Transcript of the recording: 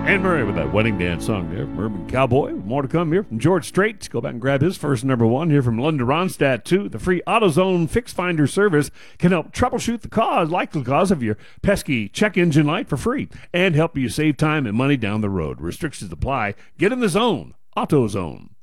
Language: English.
Anne Murray with that wedding dance song there from Urban Cowboy. More to come here from George Strait. Go back and grab his first number one here from Linda Ronstadt, too. The free AutoZone Fix Finder service can help troubleshoot the likely cause of your pesky check engine light for free and help you save time and money down the road. Restrictions apply. Get in the zone. AutoZone.